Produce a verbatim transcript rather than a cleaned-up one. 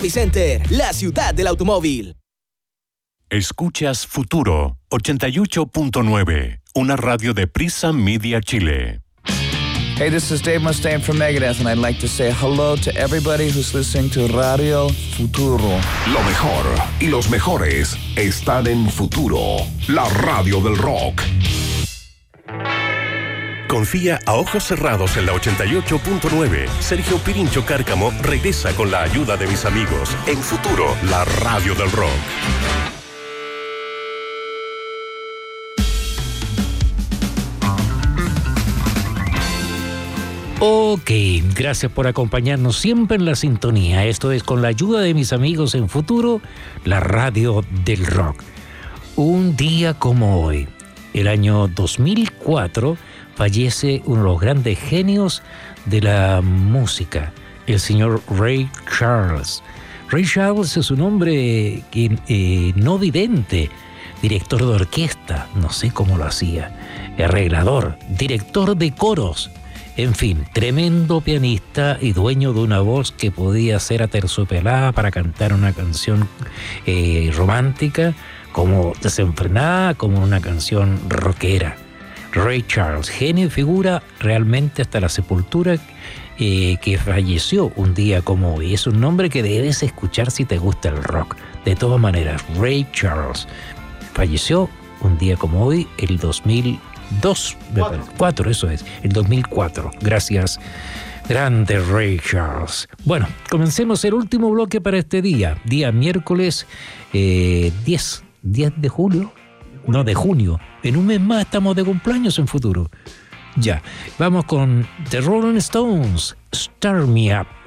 Epicenter, la ciudad del automóvil. Escuchas Futuro ochenta y ocho punto nueve, una radio de Prisa Media Chile. Hey, this is Dave Mustaine from Megadeth, and I'd like to say hello to everybody who's listening to Radio Futuro. Lo mejor y los mejores están en Futuro, la radio del rock. Confía a ojos cerrados en la ochenta y ocho punto nueve. Sergio Pirincho Cárcamo regresa con la ayuda de mis amigos en Futuro, la radio del rock. Ok, gracias por acompañarnos siempre en la sintonía. Esto es con la ayuda de mis amigos en Futuro, la radio del rock. Un día como hoy, el año dos mil cuatro, fallece uno de los grandes genios de la música, el señor Ray Charles. Ray Charles es un hombre que, eh, no vidente, director de orquesta, no sé cómo lo hacía, arreglador, director de coros. En fin, tremendo pianista y dueño de una voz que podía ser aterciopelada para cantar una canción eh, romántica, como desenfrenada, como una canción rockera. Ray Charles, genio y figura realmente hasta la sepultura, eh, que falleció un día como hoy. Es un nombre que debes escuchar si te gusta el rock. De todas maneras, Ray Charles falleció un día como hoy, el dos mil dos, cuatro, eso es, el dos mil cuatro. Gracias, grande Ray Charles. Bueno, comencemos el último bloque para este día, día miércoles eh, diez de julio, no, de junio. En un mes más estamos de cumpleaños en Futuro. Ya, vamos con The Rolling Stones, Start Me Up.